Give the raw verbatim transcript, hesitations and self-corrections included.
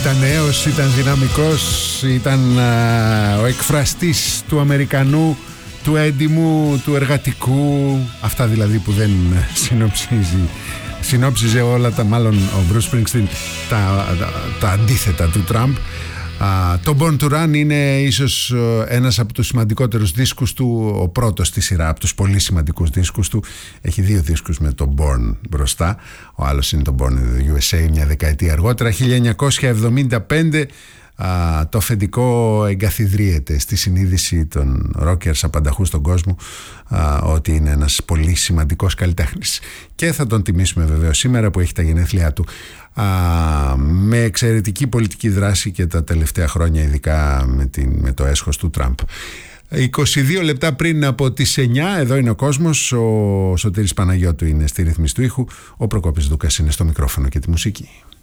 Ήταν νέος, ήταν δυναμικός, ήταν α, ο εκφραστής του Αμερικανού, του έντιμου, του εργατικού. Αυτά δηλαδή που δεν συνοψίζει συνόψιζε όλα τα, μάλλον ο Bruce Springsteen, τα, τα, τα αντίθετα του Τραμπ. Uh, το Born to Run είναι ίσως uh, ένας από τους σημαντικότερους δίσκους του, ο πρώτος στη σειρά από τους πολύ σημαντικούς δίσκους του. Έχει δύο δίσκους με το Born μπροστά, ο άλλος είναι το Born in the γιου ες έι μια δεκαετία αργότερα. χίλια εννιακόσια εβδομήντα πέντε uh, το αφεντικό εγκαθιδρύεται στη συνείδηση των rockers απανταχού στον κόσμο uh, ότι είναι ένας πολύ σημαντικός καλλιτέχνης, και θα τον τιμήσουμε βεβαίως σήμερα που έχει τα γενέθλιά του. Α, με εξαιρετική πολιτική δράση και τα τελευταία χρόνια, ειδικά με, την, με το έσχος του Τραμπ. είκοσι δύο λεπτά πριν από τις εννιά, εδώ είναι ο κόσμος. Ο Σωτήρης Παναγιώτου είναι στη ρύθμιση του ήχου, ο Προκόπης Δούκας είναι στο μικρόφωνο και τη μουσική.